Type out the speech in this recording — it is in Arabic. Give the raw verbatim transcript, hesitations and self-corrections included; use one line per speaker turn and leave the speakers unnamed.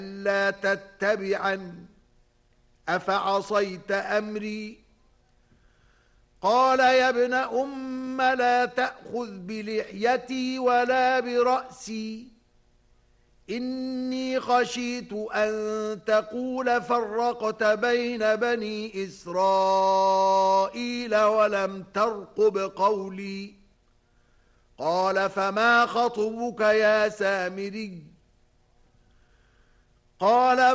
لا تتبعن أفعصيت أمري قال يا ابن أم لا تأخذ بلحيتي ولا برأسي إني خشيت أن تقول فرقت بين بني إسرائيل ولم ترقب قولي قال فما خطبك يا سامري قال